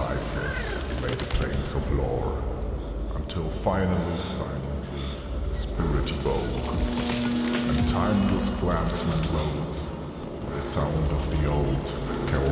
lifeless lay the plains of lore, until finally silently the spirit evoke, and timeless clansmen rose by the sound of the old